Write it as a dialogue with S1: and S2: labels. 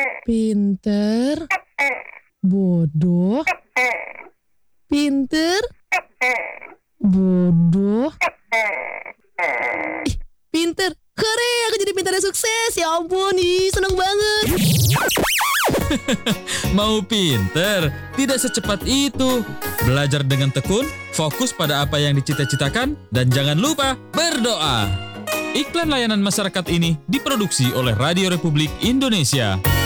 S1: Pinter, bodoh, pinter, bodoh. Ih, pinter. Hore, aku jadi pintar dan sukses. Ya ampun, seneng banget.
S2: Mau pinter? Tidak secepat itu. Belajar dengan tekun, fokus pada apa yang dicita-citakan, dan jangan lupa berdoa. Iklan layanan masyarakat ini diproduksi oleh Radio Republik Indonesia.